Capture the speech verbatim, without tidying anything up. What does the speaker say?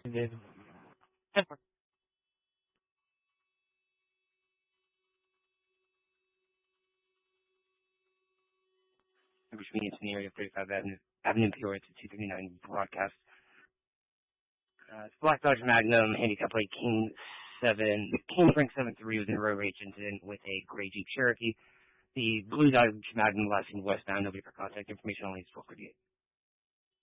Did. Which means in the area of thirty-five Avenue, Avenue Peoria to two thirty-nine broadcast. Uh, it's Black Dodge Magnum, handicap plate King seven, King Frank seven three was in a road rage incident with a gray Jeep Cherokee. The Blue Dodge Magnum last seen westbound, nobody for contact information, only spoke with you.